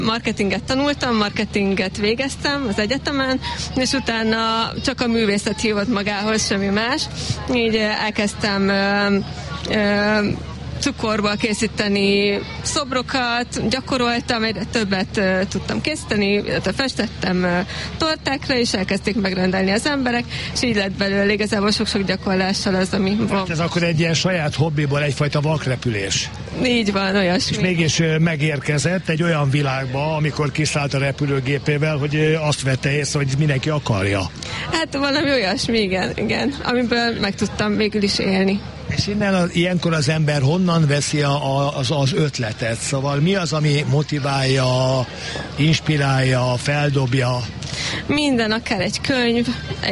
Marketinget tanultam, marketinget végeztem az egyetemen, és utána csak a művészet hívott magához, semmi más. Így elkezdtem cukorból készíteni szobrokat, gyakoroltam, egyre többet tudtam készíteni, illetve festettem tortákra, és elkezdték megrendelni az emberek, és így lett belőle igazából sok-sok gyakorlással az, ami van. Hát ez akkor egy ilyen saját hobbiból egyfajta vakrepülés. Így van, olyasmi. És mégis megérkezett egy olyan világba, amikor kiszállt a repülőgépével, hogy azt vette észre, hogy mindenki akarja. Hát valami olyasmi, igen, amiből meg tudtam végül is élni. És innen ilyenkor az ember honnan veszi az ötletet? Szóval mi az, ami motiválja, inspirálja, feldobja? Minden, akár egy könyv,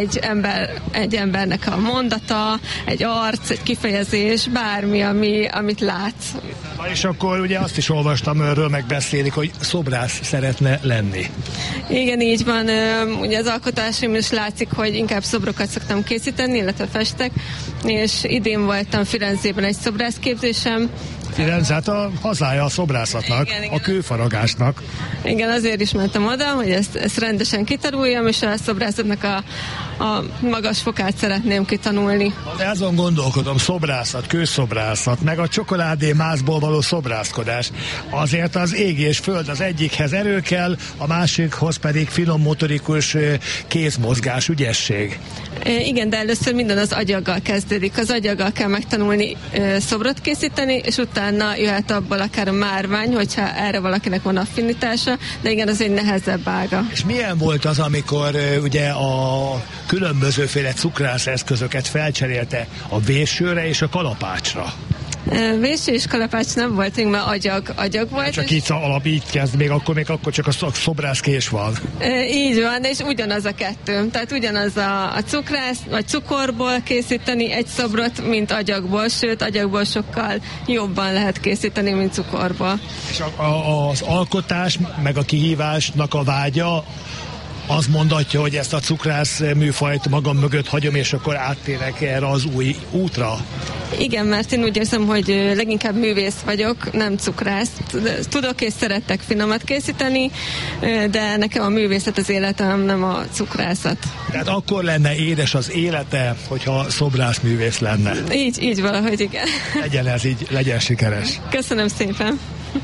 egy embernek a mondata, egy arc, egy kifejezés, bármi, amit látsz. Na és akkor ugye azt is olvastam, erről megbeszélik, hogy szobrász szeretne lenni. Igen, így van. Ugye az alkotásom is látszik, hogy inkább szobrokat szoktam készíteni, illetve festek, és idén voltam Firenzében egy szobrászképzésem. Firenze, hát a hazája a szobrászatnak, igen. A kőfaragásnak. Igen, azért is mentem oda, hogy ezt rendesen kitanuljam, és a szobrászatnak a magas fokát szeretném kitanulni. De azon gondolkodom, szobrászat, kőszobrászat, meg a csokoládé mászból való szobrászkodás. Azért az ég és föld, az egyikhez erő kell, a másikhoz pedig finom motorikus kézmozgás, ügyesség. Igen, de először minden az agyaggal kezdődik. Az agyaggal kell megtanulni szobrot készíteni, és utána jöhet abból akár a márvány, hogyha erre valakinek van affinitása, de igen, az egy nehezebb ága. És milyen volt az, amikor ugye a különbözőféle cukrász eszközöket felcserélte a vésőre és a kalapácsra? Véső és kalapács nem volt, még már agyag volt. Csak így alap így kezd, még akkor csak a szobrászkés van. Így van, és ugyanaz a kettő. Tehát ugyanaz a cukrász, vagy cukorból készíteni egy szobrot, mint agyagból, sőt, agyagból sokkal jobban lehet készíteni, mint cukorból. És az alkotás, meg a kihívásnak a vágya, az mondatja, hogy ezt a cukrász műfajt magam mögött hagyom, és akkor áttérek erre az új útra? Igen, mert én úgy érzem, hogy leginkább művész vagyok, nem cukrász. Tudok és szeretek finomat készíteni, de nekem a művészet az életem, nem a cukrászat. Tehát akkor lenne édes az élete, hogyha szobrászművész lenne. Így valahogy igen. Legyen ez így, legyen sikeres. Köszönöm szépen.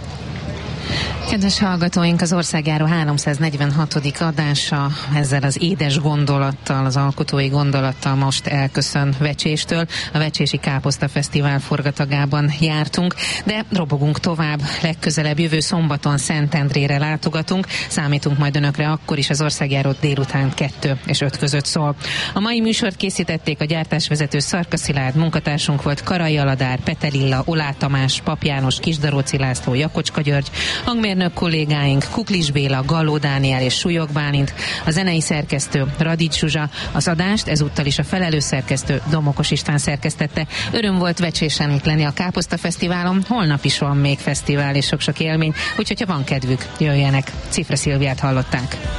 Kedves hallgatóink, az Országjáró 346. adása ezzel az édes gondolattal, az alkotói gondolattal most elköszön Vecséstől. A Vecsési Káposzta Fesztivál forgatagában jártunk, de robogunk tovább. Legközelebb jövő szombaton Szentendrére látogatunk. Számítunk majd önökre, akkor is az Országjáró délután 2 és 5 között szól. A mai műsort készítették, a gyártásvezető Szarka Szilárd, munkatársunk volt Karai Aladár, Petelilla, Olá Tamás, Pap János, Kisdaróci László, Jakocska György, hangmérnök kollégáink Kuklis Béla, Galló Dániel és Súlyog Bálint, a zenei szerkesztő Radics Zsuzsa, az adást ezúttal is a felelős szerkesztő Domokos István szerkesztette. Öröm volt Vecsésen itt lenni a Káposzta Fesztiválon, holnap is van még fesztivál és sok-sok élmény, úgyhogy ha van kedvük, jöjjenek. Cifra Szilviát hallották.